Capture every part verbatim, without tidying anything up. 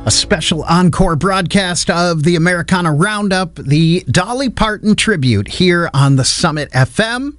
A special encore broadcast of the Americana Roundup, the Dolly Parton tribute here on the Summit F M.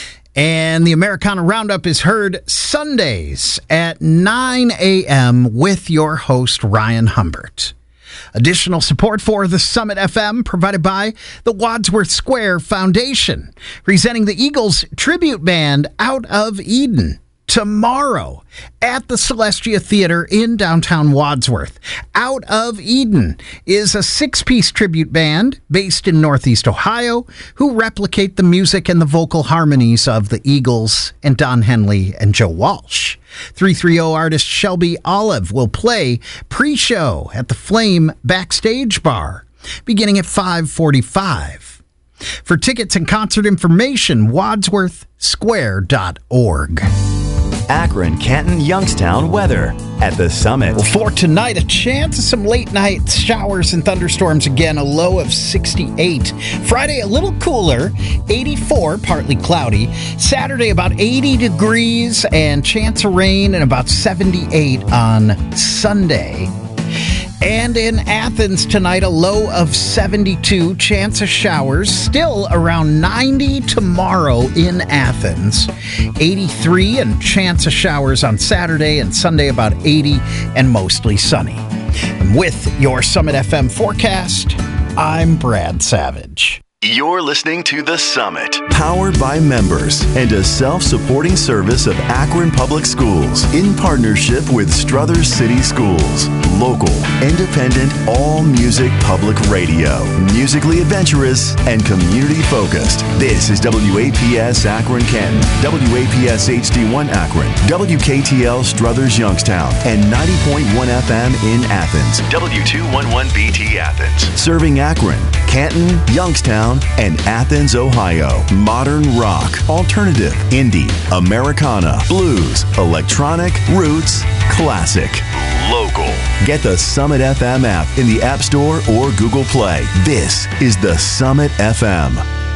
And the Americana Roundup is heard Sundays at nine a.m. with your host, Ryan Humbert. Additional support for the Summit F M provided by the Wadsworth Square Foundation, presenting the Eagles tribute band Out of Eden tomorrow at the Celestia Theater in downtown Wadsworth. Out of Eden is a six-piece tribute band based in Northeast Ohio who replicate the music and the vocal harmonies of the Eagles and Don Henley and Joe Walsh. three thirty artist Shelby Olive will play pre-show at the Flame Backstage Bar beginning at five forty-five. For tickets and concert information, wadsworth square dot org. Akron, Canton, Youngstown weather at the Summit. Well, for tonight, a chance of some late night showers and thunderstorms again, a low of sixty-eight. Friday, a little cooler, eighty-four, partly cloudy. Saturday, about eighty degrees and chance of rain, and about seventy-eight on Sunday. And in Athens tonight, a low of seventy-two, chance of showers, still around ninety tomorrow in Athens. eighty-three and chance of showers on Saturday, and Sunday about eighty and mostly sunny. And with your Summit F M forecast, I'm Brad Savage. You're listening to The Summit. Powered by members and a self-supporting service of Akron Public Schools in partnership with Struthers City Schools. Local, independent, all-music public radio. Musically adventurous and community-focused. This is W A P S Akron Canton, W A P S H D one Akron, W K T L Struthers Youngstown, and ninety point one F M in Athens. W two eleven B T Athens. Serving Akron, Canton, Youngstown, and Athens, Ohio. Modern rock, alternative, indie, Americana, blues, electronic, roots, classic. Local. Get the Summit F M app in the App Store or Google Play. This is the Summit F M.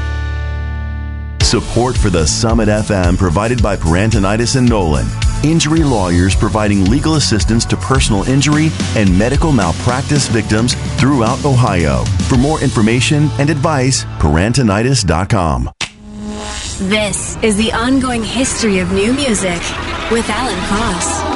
Support for the Summit F M provided by Parantonitis and Nolan. Injury lawyers providing legal assistance to personal injury and medical malpractice victims throughout Ohio. For more information and advice, parantonitis dot com. This is the ongoing history of new music with Alan Cross.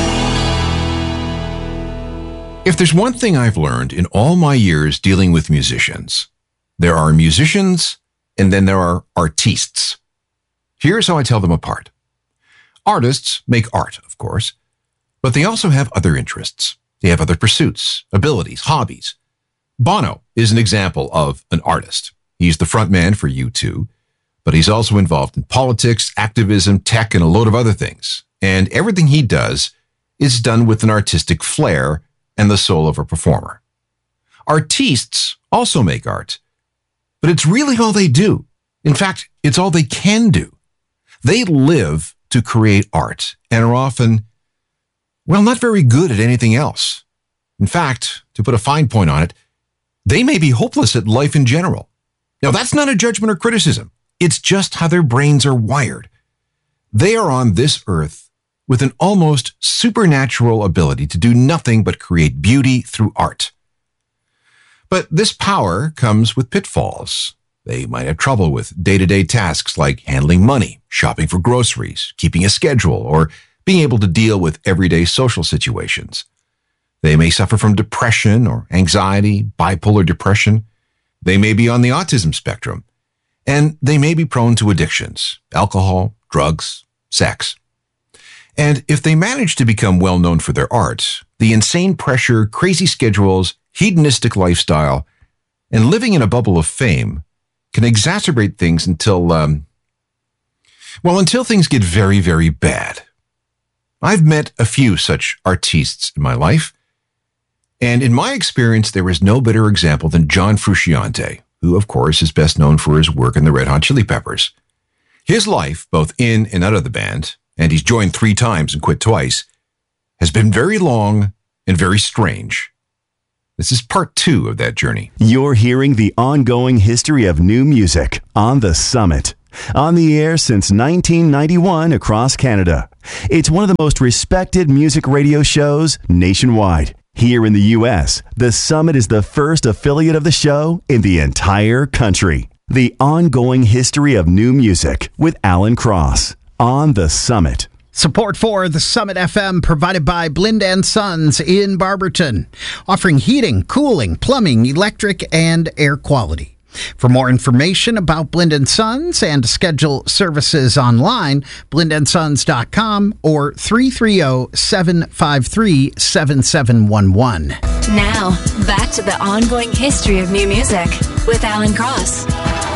If there's one thing I've learned in all my years dealing with musicians, there are musicians and then there are artistes. Here's how I tell them apart. Artists make art, of course, but they also have other interests. They have other pursuits, abilities, hobbies. Bono is an example of an artist. He's the front man for U two, but he's also involved in politics, activism, tech, and a load of other things. And everything he does is done with an artistic flair and the soul of a performer. Artistes also make art, but it's really all they do. In fact, it's all they can do. They live to create art and are often, well, not very good at anything else. In fact, to put a fine point on it, they may be hopeless at life in general. Now, that's not a judgment or criticism. It's just how their brains are wired. They are on this earth with an almost supernatural ability to do nothing but create beauty through art. But this power comes with pitfalls. They might have trouble with day-to-day tasks like handling money, shopping for groceries, keeping a schedule, or being able to deal with everyday social situations. They may suffer from depression or anxiety, bipolar depression. They may be on the autism spectrum, and they may be prone to addictions, alcohol, drugs, sex. And if they manage to become well known for their art, the insane pressure, crazy schedules, hedonistic lifestyle, and living in a bubble of fame can exacerbate things until, um, well, until things get very, very bad. I've met a few such artistes in my life, and in my experience, there is no better example than John Frusciante, who, of course, is best known for his work in the Red Hot Chili Peppers. His life, both in and out of the band, and he's joined three times and quit twice, has been very long and very strange. This is part two of that journey. You're hearing the ongoing history of new music on The Summit. On the air since nineteen ninety-one across Canada. It's one of the most respected music radio shows nationwide. Here in the U S, the Summit is the first affiliate of the show in the entire country. The Ongoing History of New Music with Alan Cross on the Summit. Support for the Summit F M provided by Blind and Sons in Barberton, offering heating, cooling, plumbing, electric, and air quality. For more information about Blind and Sons and to schedule services online, blind and sons dot com or three three zero, seven five three, seven seven one one. Now, back to the ongoing history of new music with Alan Cross.